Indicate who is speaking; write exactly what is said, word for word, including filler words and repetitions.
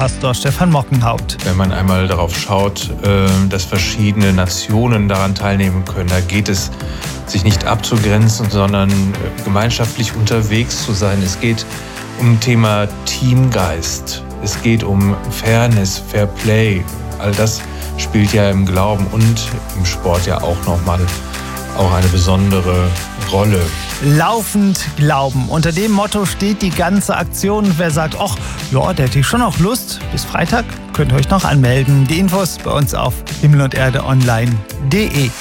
Speaker 1: Pastor Stefan Mockenhaupt.
Speaker 2: Wenn man einmal darauf schaut, dass verschiedene Nationen daran teilnehmen können, da geht es, sich nicht abzugrenzen, sondern gemeinschaftlich unterwegs zu sein. Es geht um Thema Teamgeist. Es geht um Fairness, Fair Play. All das spielt ja im Glauben und im Sport ja auch nochmal auch eine besondere Rolle.
Speaker 1: Laufend glauben. Unter dem Motto steht die ganze Aktion. Wer sagt, ach, ja, der hätte ich schon noch Lust. Bis Freitag könnt ihr euch noch anmelden. Die Infos bei uns auf himmel und erde online punkt de.